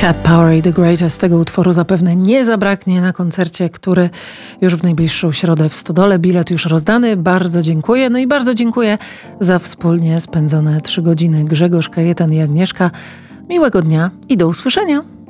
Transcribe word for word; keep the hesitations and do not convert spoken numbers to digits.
Cat Power i The Greatest. Tego utworu zapewne nie zabraknie na koncercie, który już w najbliższą środę w Stodole. Bilet już rozdany. Bardzo dziękuję. No i bardzo dziękuję za wspólnie spędzone trzy godziny. Grzegorz, Kajetan i Agnieszka. Miłego dnia i do usłyszenia.